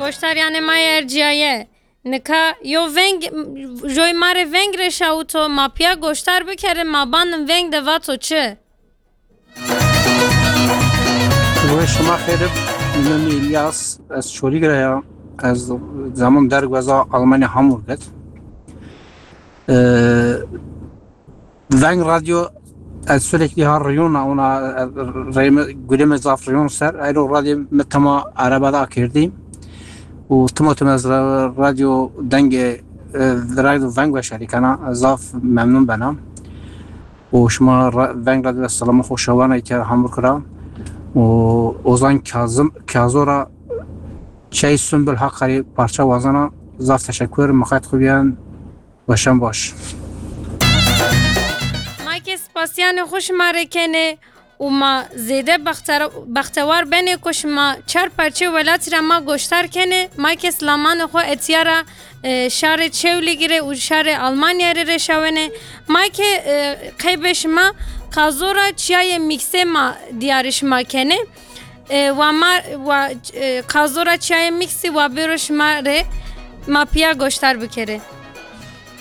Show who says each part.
Speaker 1: Goştar yani maya erciyaye. Nika yo veng joy mare veng reşauto mapya goştar bikere mabanın veng de vato çı.
Speaker 2: و شما خیر من الیاس از شوری گریا از زمان در وزا آلمانی هامبورگ ونگ رادیو از sürekli har rayona ona güleme zaf rayon ser ayro radyo metama arabada akirdim و تمام از رادیو دنگ رادیو ونگ و شریکانا زاف ممنون بنام و شما ونگ رادیو سلام خوشوانه که هامبورگ را و Ozan Kazora Çay Sümbül Hakkari parça vazana zaf teşekkür makayet kubiyen başan baş.
Speaker 1: Mayke spasyan hoş marekene uma zede baxtewar bene koşma çar parça velat rama goştar kene mayke slaman xo etiyara şare çevli gire u şare Almanya re şavene mayke kaybeşma Kazora çiye miksema diyarışma kene wa Kazora çiye miksi wa biruşma re mapya goştar bikere.